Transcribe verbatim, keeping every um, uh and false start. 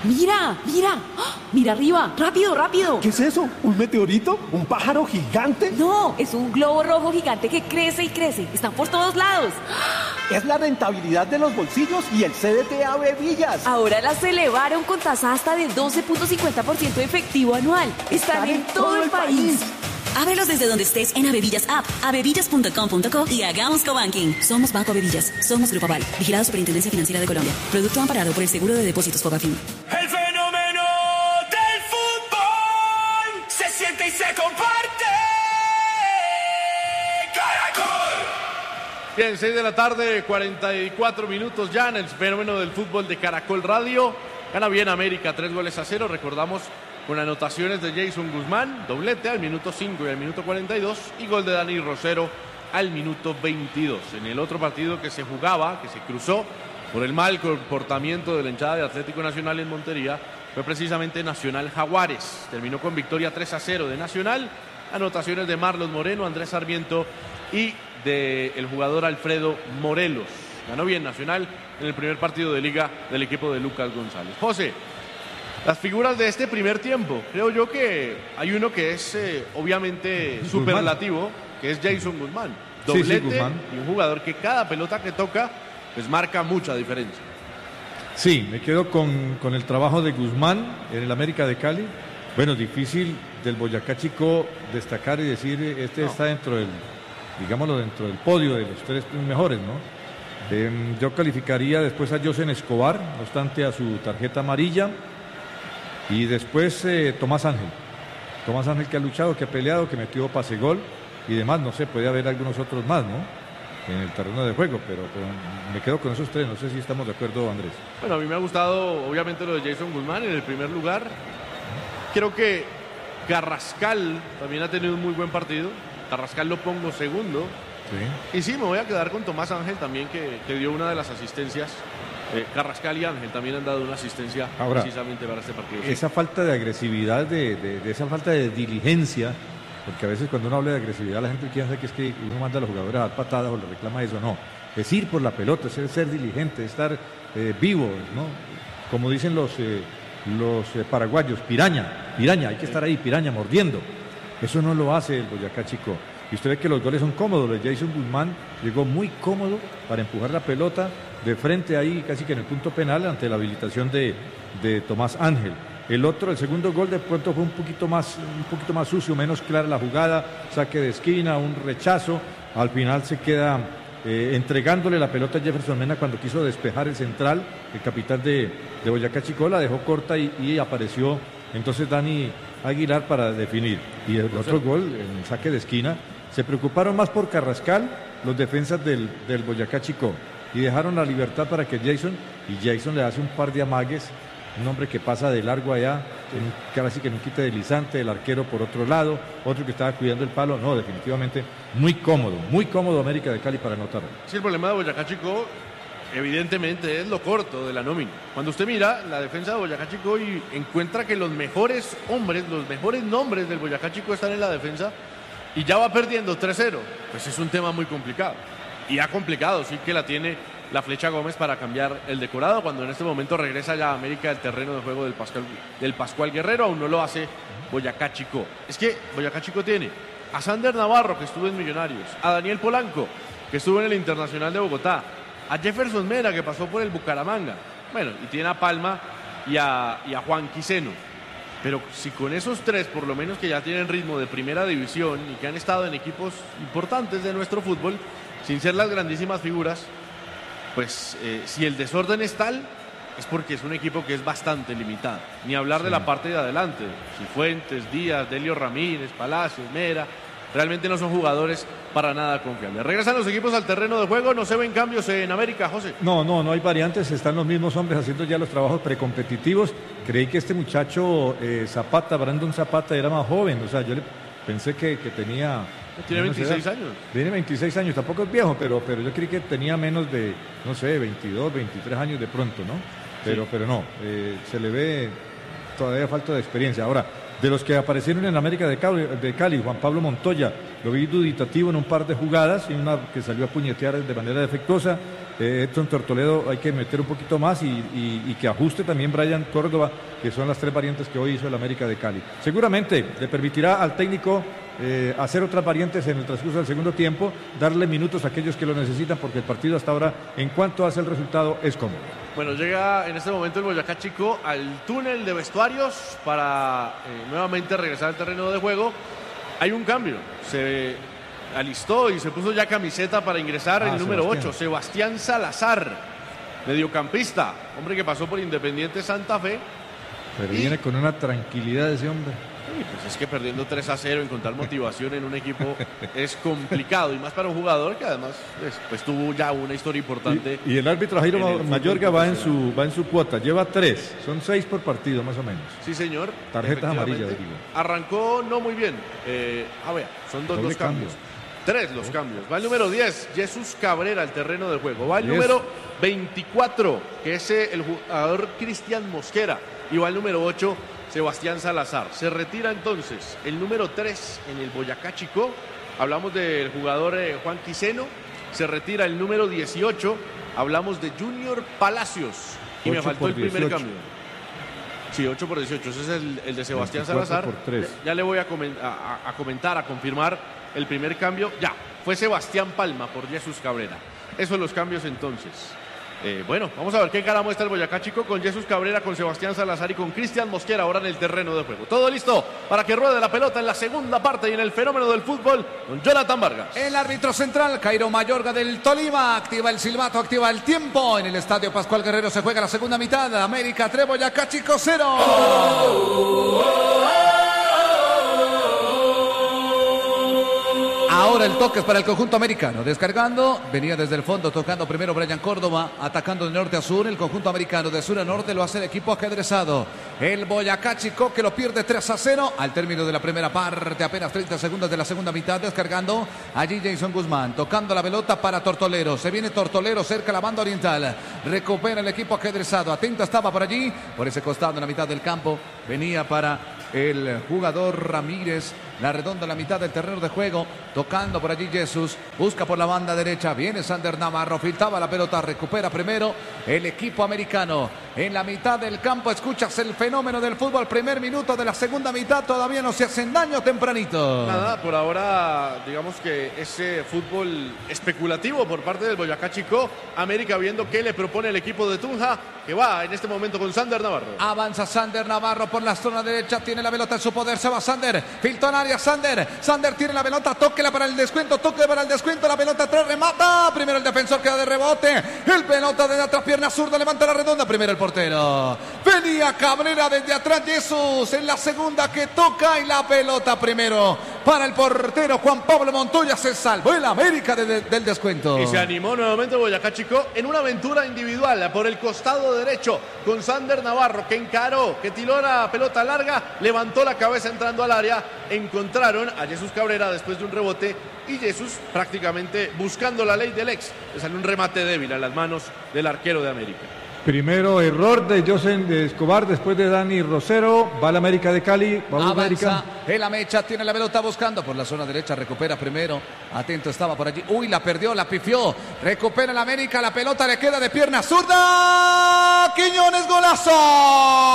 Mira, mira, ¡ah! Mira arriba, rápido, rápido. ¿Qué es eso? ¿Un meteorito? ¿Un pájaro gigante? No, es un globo rojo gigante que crece y crece. Están por todos lados. Es la rentabilidad de los bolsillos y el C D T Ave Villas. Ahora las elevaron con tasa hasta de doce punto cincuenta por ciento de efectivo anual. Están en todo el país. Ábrelos desde donde estés en Avevillas App, avevillas punto com punto co y hagamos cobanking. Somos Banco Avevillas, somos Grupo Aval, vigilado Superintendencia Financiera de Colombia. Producto amparado por el Seguro de Depósitos Fogafín. El fenómeno del fútbol se siente y se comparte. ¡Caracol! Bien, seis de la tarde, cuarenta y cuatro minutos ya en el fenómeno del fútbol de Caracol Radio. Gana bien América, tres goles a cero, recordamos, con anotaciones de Jason Guzmán, doblete al minuto cinco y al minuto cuarenta y dos, y gol de Dani Rosero al minuto veintidós. En el otro partido que se jugaba, que se cruzó por el mal comportamiento de la hinchada de Atlético Nacional en Montería, fue precisamente Nacional Jaguares. Terminó con victoria tres a cero de Nacional, anotaciones de Marlon Moreno, Andrés Sarmiento y del jugador Alfredo Morelos. Ganó bien Nacional en el primer partido de liga del equipo de Lucas González. José, las figuras de este primer tiempo, creo yo que hay uno que es eh, obviamente Guzmán. superlativo, que es Jason Guzmán. Doblete, sí, sí, Guzmán. Y un jugador que cada pelota que toca pues marca mucha diferencia. Sí, me quedo con, con el trabajo de Guzmán en el América de Cali. Bueno, difícil del Boyacá Chico destacar y decir este no. está dentro del, digámoslo, dentro del podio de los tres mejores, ¿no? Eh, yo calificaría después a Josen Escobar, no obstante a su tarjeta amarilla. Y después eh, Tomás Ángel. Tomás Ángel que ha luchado, que ha peleado, que metió pase gol y demás. No sé, puede haber algunos otros más, ¿no? En el terreno de juego, pero, pero me quedo con esos tres. No sé si estamos de acuerdo, Andrés. Bueno, a mí me ha gustado, obviamente, lo de Jason Guzmán en el primer lugar. Creo que Carrascal también ha tenido un muy buen partido. Carrascal lo pongo segundo. Sí. Y sí, me voy a quedar con Tomás Ángel también, que, que dio una de las asistencias. Eh, Carrascal y Ángel también han dado una asistencia Ahora, precisamente para este partido. Esa falta de agresividad, de, de, de esa falta de diligencia, porque a veces cuando uno habla de agresividad la gente piensa que es que uno manda a los jugadores a dar patadas o le reclama eso. No, es ir por la pelota, es ser diligente, estar eh, vivo, ¿no? Como dicen los, eh, los eh, paraguayos, piraña, piraña, hay que estar ahí, piraña, mordiendo. Eso no lo hace el Boyacá Chico. Y usted ve que los goles son cómodos. El Jason Guzmán llegó muy cómodo para empujar la pelota de frente ahí, casi que en el punto penal, ante la habilitación de, de Tomás Ángel. El otro, el segundo gol de pronto fue un poquito más, un poquito más sucio, menos clara la jugada, saque de esquina, un rechazo. Al final se queda eh, entregándole la pelota a Jefferson Mena cuando quiso despejar el central, el capitán de, de Boyacá Chico, la dejó corta y, y apareció entonces Dani Aguilar para definir. Y el otro gol, en el saque de esquina, se preocuparon más por Carrascal, los defensas del, del Boyacá Chico, y dejaron la libertad para que Jason, y Jason le hace un par de amagues, un hombre que pasa de largo allá, que casi que no quita deslizante, el arquero por otro lado, otro que estaba cuidando el palo. No, definitivamente muy cómodo, muy cómodo América de Cali para anotarlo. Sí, el problema de Boyacá Chico evidentemente es lo corto de la nómina. Cuando usted mira la defensa de Boyacá Chico y encuentra que los mejores hombres, los mejores nombres del Boyacá Chico están en la defensa, y ya va perdiendo tres cero, pues es un tema muy complicado. Y ha complicado, sí que la tiene la Flecha Gómez para cambiar el decorado, cuando en este momento regresa ya a América el terreno de juego del Pascual, del Pascual Guerrero. Aún no lo hace Boyacá Chico. Es que Boyacá Chico tiene a Sander Navarro, que estuvo en Millonarios, a Daniel Polanco, que estuvo en el Internacional de Bogotá, a Jefferson Mena, que pasó por el Bucaramanga, bueno, y tiene a Palma y a, y a Juan Quiseno. Pero si con esos tres, por lo menos que ya tienen ritmo de primera división y que han estado en equipos importantes de nuestro fútbol, sin ser las grandísimas figuras, pues eh, si el desorden es tal, es porque es un equipo que es bastante limitado. Ni hablar sí. de la parte de adelante. Cifuentes, Díaz, Delio Ramírez, Palacios, Mera, realmente no son jugadores para nada confiables. Regresan los equipos al terreno de juego, no se ven cambios en América, José. No, no, no hay variantes, están los mismos hombres haciendo ya los trabajos precompetitivos. Creí que este muchacho eh, Zapata, Brandon Zapata, era más joven, o sea, yo le pensé que, que tenía... Tiene veintiséis años. Tiene veintiséis años, tampoco es viejo, pero, pero yo creí que tenía menos de, no sé, veintidós, veintitrés años de pronto, ¿no? Pero, sí. pero no, eh, se le ve todavía falta de experiencia. Ahora, de los que aparecieron en América de Cali, de Cali, Juan Pablo Montoya, lo vi duditativo en un par de jugadas, y una que salió a puñetear de manera defectuosa. eh, Edson Tortoledo hay que meter un poquito más y, y, y que ajuste también Brian Córdoba, que son las tres variantes que hoy hizo el América de Cali. Seguramente le permitirá al técnico eh, hacer otras variantes en el transcurso del segundo tiempo, darle minutos a aquellos que lo necesitan, porque el partido hasta ahora, en cuanto hace el resultado, es cómodo. Bueno, llega en este momento el Boyacá Chico al túnel de vestuarios para eh, nuevamente regresar al terreno de juego. Hay un cambio, se alistó y se puso ya camiseta para ingresar ah, el número Sebastián. ocho, Sebastián Salazar, mediocampista, hombre que pasó por Independiente Santa Fe. Pero y... viene con una tranquilidad ese hombre. Sí, pues es que perdiendo tres a cero, encontrar motivación en un equipo es complicado, y más para un jugador que además pues, pues tuvo ya una historia importante. Y, y el árbitro Jairo Mayorga va en su va en su cuota, lleva tres, son seis por partido más o menos. Sí, señor. Tarjetas amarillas, digo. Arrancó no muy bien. Eh, a ver, son dos Doble los cambios. cambio. Tres los cambios. Va el número diez, Jesús Cabrera al terreno de juego. Va el diez. Número veinticuatro, que es el jugador Cristian Mosquera. Y va el número ocho, Sebastián Salazar. Se retira entonces el número tres en el Boyacá Chico. Hablamos del jugador eh, Juan Quiseno. Se retira el número dieciocho. Hablamos de Junior Palacios. Y me faltó el primer dieciocho. Cambio. Sí, ocho por dieciocho. Ese es el, el de Sebastián Salazar. Ya, ya le voy a, coment a, a comentar, a confirmar el primer cambio. Ya, fue Sebastián Palma por Jesús Cabrera. Esos son los cambios entonces. Eh, bueno, vamos a ver qué cara muestra el Boyacá Chico con Jesús Cabrera, con Sebastián Salazar y con Cristian Mosquera ahora en el terreno de juego. Todo listo para que ruede la pelota en la segunda parte y en el fenómeno del fútbol con Jonathan Vargas. El árbitro central, Jairo Mayorga del Tolima, activa el silbato, activa el tiempo. En el estadio Pascual Guerrero se juega la segunda mitad. América tres, Boyacá Chico cero. Oh, oh, oh. Ahora el toque es para el conjunto americano. Descargando, venía desde el fondo, tocando primero Brian Córdoba, atacando de norte a sur. El conjunto americano de sur a norte lo hace el equipo ajedrezado. El Boyacá Chico que lo pierde tres a cero al término de la primera parte. Apenas treinta segundos de la segunda mitad. Descargando allí Jason Guzmán, tocando la pelota para Tortolero. Se viene Tortolero cerca la banda oriental. Recupera el equipo ajedrezado. Atento estaba por allí, por ese costado en la mitad del campo. Venía para el jugador Ramírez. La redonda en la mitad del terreno de juego. Tocando por allí Jesús. Busca por la banda derecha. Viene Sander Navarro. Filtraba la pelota. Recupera primero el equipo americano. En la mitad del campo escuchas el fenómeno del fútbol. Primer minuto de la segunda mitad. Todavía no se hacen daño tempranito. Nada, por ahora digamos que ese fútbol especulativo por parte del Boyacá Chico. América viendo qué le propone el equipo de Tunja, que va en este momento con Sander Navarro. Avanza Sander Navarro por la zona derecha. Tiene la pelota en su poder. Se va Sander. Filtró en área Sander. Sander tiene la pelota. Tóquela para el descuento. Toque para el descuento. La pelota atrás. Remata. Primero el defensor queda de rebote. El pelota de atrás. Pierna zurda. Levanta la redonda. Primero el portero. Venía Cabrera desde atrás. Jesús en la segunda que toca. Y la pelota primero para el portero Juan Pablo Montoya. Se salvó el América de, de, del descuento. Y se animó nuevamente Boyacá Chico en una aventura individual por el costado derecho con Sander Navarro, que encaró, que tiró la pelota larga, levantó la cabeza entrando al área. Encontraron a Jesús Cabrera después de un rebote y Jesús prácticamente buscando la ley del ex. Le salió un remate débil a las manos del arquero de América. Primero error de José de Escobar, después de Dani Rosero. Va la América de Cali. Vamos Avanza América. El Amecha, tiene la pelota buscando por la zona derecha. Recupera primero. Atento estaba por allí. Uy, la perdió, la pifió. Recupera el América. La pelota le queda de pierna zurda. Quiñones, golazo.